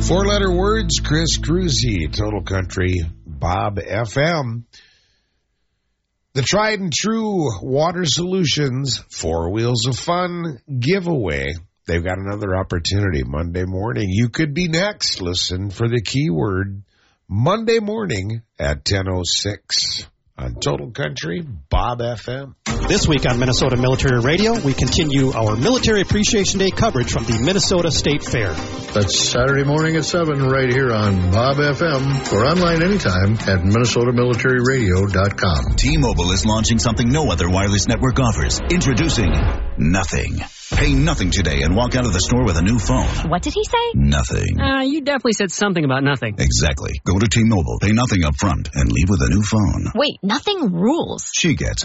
Four-letter words, Chris Cruzy, Total Country, Bob FM. The tried and true Water Solutions 4 Wheels of Fun giveaway. They've got another opportunity Monday morning. You could be next. Listen for the keyword Monday morning at 10:06 on Total Country, Bob FM. This week on Minnesota Military Radio, we continue our Military Appreciation Day coverage from the Minnesota State Fair. That's Saturday morning at 7 right here on Bob FM or online anytime at MinnesotaMilitaryRadio.com. T-Mobile is launching something no other wireless network offers. Introducing Nothing. Pay nothing today and walk out of the store with a new phone. What did he say? Nothing. You definitely said something about nothing. Exactly. Go to T-Mobile, pay nothing up front, and leave with a new phone. Wait, nothing rules. She gets it.